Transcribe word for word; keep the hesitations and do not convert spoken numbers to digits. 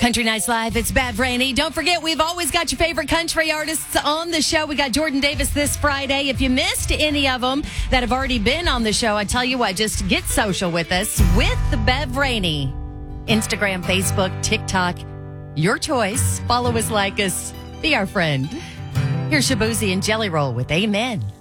Country Nights Live, it's Bev Rainey. Don't forget, we've always got your favorite country artists on the show. We got Jordan Davis this Friday. If you missed any of them that have already been on the show, I tell you what, just get social with us with the Bev Rainey. Instagram, Facebook, TikTok, your choice. Follow us, like us, be our friend. Here's Shabuzi and Jelly Roll with Amen.